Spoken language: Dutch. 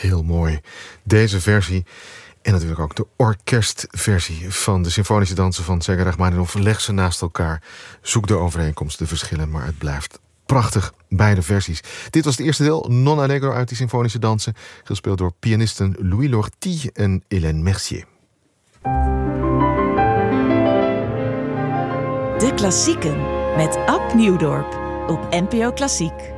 heel mooi. Deze versie en natuurlijk ook de orkestversie van de symfonische dansen van Sergei Rachmaninov. Leg ze naast elkaar. Zoek de overeenkomsten, de verschillen, maar het blijft prachtig, beide versies. Dit was het eerste deel, Non Allegro uit die symfonische dansen, gespeeld door pianisten Louis Lortie en Hélène Mercier. De Klassieken met Ab Nieuwdorp op NPO Klassiek.